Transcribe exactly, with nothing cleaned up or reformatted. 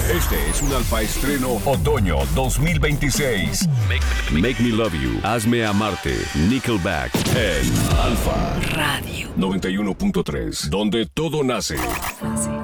Este es un Alfa Estreno Otoño dos mil veintiséis. Make, Make Me Love You, Hazme Amarte, Nickelback, en Alfa Radio noventa y uno punto tres, donde todo nace.